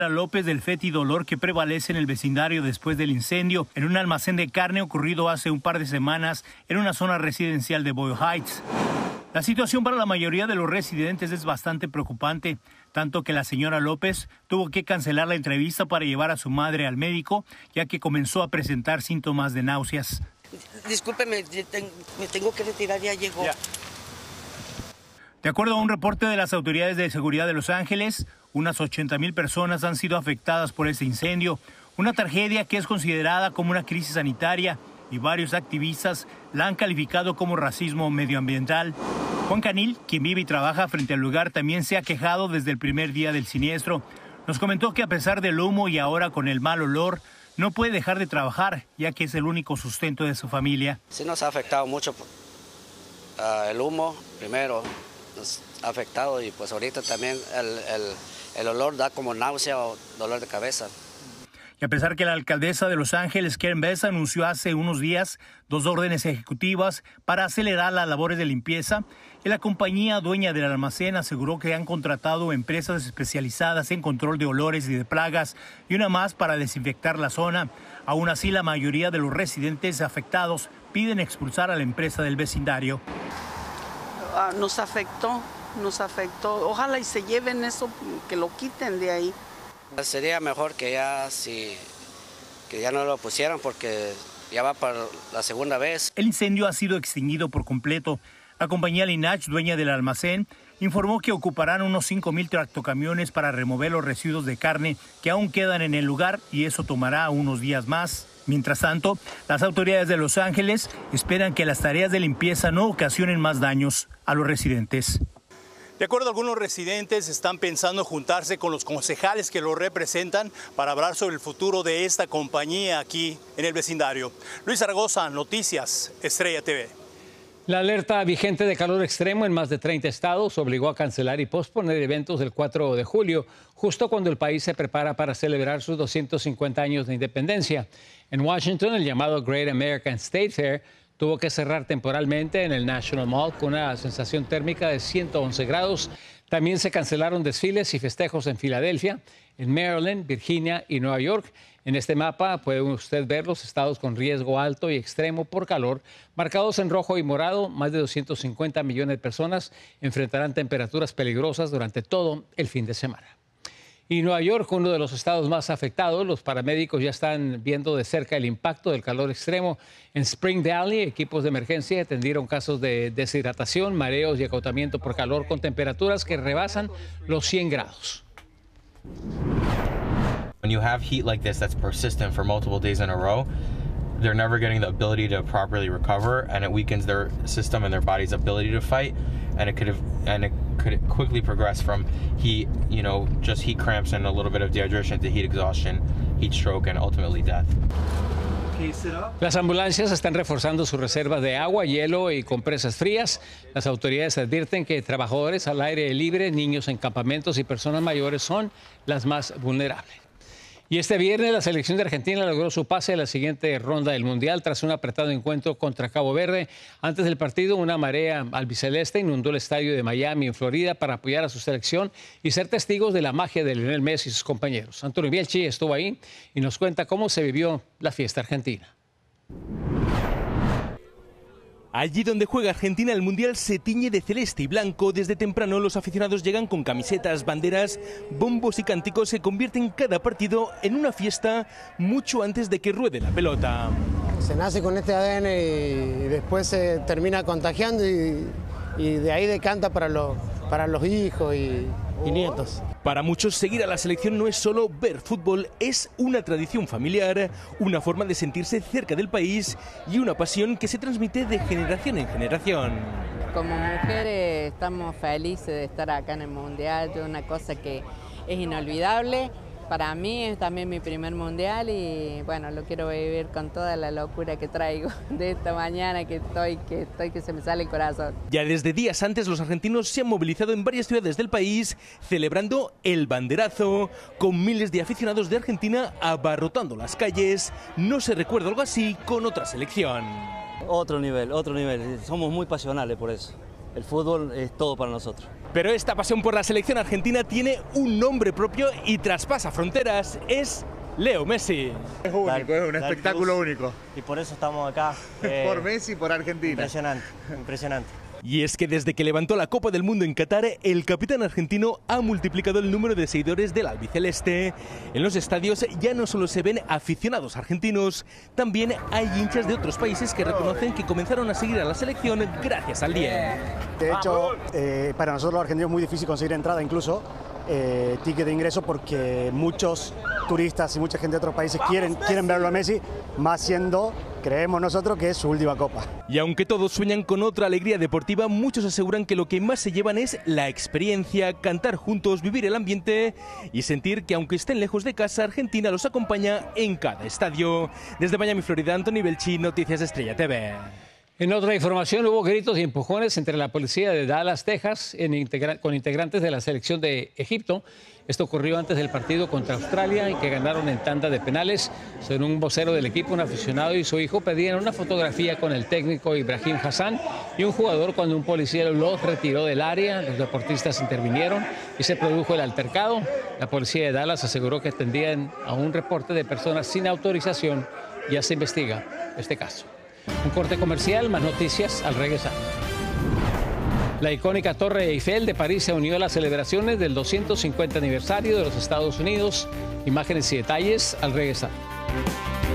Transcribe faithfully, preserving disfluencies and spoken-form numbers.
López del fétido olor que prevalece en el vecindario después del incendio en un almacén de carne ocurrido hace un par de semanas en una zona residencial de Boyle Heights. La situación para la mayoría de los residentes es bastante preocupante, tanto que la señora López tuvo que cancelar la entrevista para llevar a su madre al médico, ya que comenzó a presentar síntomas de náuseas. Discúlpeme, me tengo que retirar, ya llegó. Ya. De acuerdo a un reporte de las autoridades de seguridad de Los Ángeles, unas ochenta mil personas han sido afectadas por este incendio, una tragedia que es considerada como una crisis sanitaria y varios activistas la han calificado como racismo medioambiental. Juan Canil, quien vive y trabaja frente al lugar, también se ha quejado desde el primer día del siniestro. Nos comentó que a pesar del humo y ahora con el mal olor, no puede dejar de trabajar, ya que es el único sustento de su familia. Sí nos ha afectado mucho uh, el humo, primero nos ha afectado y pues ahorita también el, el, el olor da como náusea o dolor de cabeza. Y a pesar que la alcaldesa de Los Ángeles, Karen Bass, anunció hace unos días dos órdenes ejecutivas para acelerar las labores de limpieza, y la compañía dueña del almacén aseguró que han contratado empresas especializadas en control de olores y de plagas y una más para desinfectar la zona. Aún así, la mayoría de los residentes afectados piden expulsar a la empresa del vecindario. Uh, nos afectó, nos afectó. Ojalá y se lleven eso, que lo quiten de ahí. Sería mejor que ya, si, que ya no lo pusieran porque ya va para la segunda vez. El incendio ha sido extinguido por completo. La compañía Lineage, dueña del almacén, informó que ocuparán unos cinco mil tractocamiones para remover los residuos de carne que aún quedan en el lugar y eso tomará unos días más. Mientras tanto, las autoridades de Los Ángeles esperan que las tareas de limpieza no ocasionen más daños a los residentes. De acuerdo a algunos residentes, están pensando juntarse con los concejales que lo representan para hablar sobre el futuro de esta compañía aquí en el vecindario. Luis Zaragoza, Noticias, Estrella T V. La alerta vigente de calor extremo en más de treinta estados obligó a cancelar y posponer eventos del cuatro de julio, justo cuando el país se prepara para celebrar sus doscientos cincuenta años de independencia. En Washington, el llamado Great American State Fair tuvo que cerrar temporalmente en el National Mall con una sensación térmica de ciento once grados. También se cancelaron desfiles y festejos en Filadelfia, en Maryland, Virginia y Nueva York. En este mapa puede usted ver los estados con riesgo alto y extremo por calor, marcados en rojo y morado. Más de doscientos cincuenta millones de personas enfrentarán temperaturas peligrosas durante todo el fin de semana. Y Nueva York, uno de los estados más afectados, los paramédicos ya están viendo de cerca el impacto del calor extremo. En Spring Valley, equipos de emergencia atendieron casos de deshidratación, mareos y agotamiento por calor con temperaturas que rebasan los cien grados. When you have heat like this that's persistent for multiple days in a row, they're never getting the ability to properly recover, and it weakens their system and their body's ability to fight, and it could have and it could quickly progress from heat, you know, just heat cramps and a little bit of dehydration to heat exhaustion, heat stroke, and ultimately death. Las ambulancias están reforzando sus reservas de agua, hielo y compresas frías. Las autoridades advierten que trabajadores al aire libre, niños en campamentos y personas mayores son las más vulnerables. Y este viernes la selección de Argentina logró su pase a la siguiente ronda del Mundial tras un apretado encuentro contra Cabo Verde. Antes del partido, una marea albiceleste inundó el estadio de Miami, en Florida, para apoyar a su selección y ser testigos de la magia de Lionel Messi y sus compañeros. Antonio Bielchi estuvo ahí y nos cuenta cómo se vivió la fiesta argentina. Allí donde juega Argentina, el Mundial se tiñe de celeste y blanco. Desde temprano los aficionados llegan con camisetas, banderas, bombos y cánticos. Se convierten cada partido en una fiesta mucho antes de que ruede la pelota. Se nace con este A D N y después se termina contagiando y, y de ahí decanta para los, para los hijos y, y nietos. Para muchos, seguir a la selección no es solo ver fútbol, es una tradición familiar, una forma de sentirse cerca del país y una pasión que se transmite de generación en generación. Como mujeres estamos felices de estar acá en el Mundial, es una cosa que es inolvidable. Para mí es también mi primer Mundial y bueno, lo quiero vivir con toda la locura que traigo de esta mañana que estoy, que estoy, que se me sale el corazón. Ya desde días antes los argentinos se han movilizado en varias ciudades del país celebrando el banderazo, con miles de aficionados de Argentina abarrotando las calles. No se recuerda algo así con otra selección. Otro nivel, otro nivel, somos muy pasionales por eso. el fútbol es todo para nosotros. Pero esta pasión por la selección argentina tiene un nombre propio y traspasa fronteras. Es Leo Messi. Es único, es un espectáculo único. Y por eso estamos acá. Eh, por Messi y por Argentina. Impresionante, impresionante. Y es que desde que levantó la Copa del Mundo en Qatar, el capitán argentino ha multiplicado el número de seguidores del albiceleste. En los estadios ya no solo se ven aficionados argentinos, también hay hinchas de otros países que reconocen que comenzaron a seguir a la selección gracias al diez. De hecho, eh, para nosotros los argentinos es muy difícil conseguir entrada, incluso eh, ticket de ingreso, porque muchos turistas y mucha gente de otros países quieren, quieren verlo a Messi, más siendo, creemos nosotros, que es su última Copa. Y aunque todos sueñan con otra alegría deportiva, muchos aseguran que lo que más se llevan es la experiencia, cantar juntos, vivir el ambiente y sentir que aunque estén lejos de casa, Argentina los acompaña en cada estadio. Desde Miami, Florida, Anthony Belchi, Noticias Estrella T V. En otra información, hubo gritos y empujones entre la policía de Dallas, Texas, en integra con integrantes de la selección de Egipto. Esto ocurrió antes del partido contra Australia, y que ganaron en tanda de penales. Según un vocero del equipo, un aficionado y su hijo pedían una fotografía con el técnico Ibrahim Hassan y un jugador cuando un policía los retiró del área. Los deportistas intervinieron y se produjo el altercado. La policía de Dallas aseguró que atendían a un reporte de personas sin autorización. Ya se investiga este caso. Un corte comercial, más noticias al regresar. La icónica Torre Eiffel de París se unió a las celebraciones del doscientos cincuenta aniversario de los Estados Unidos. Imágenes y detalles al regresar.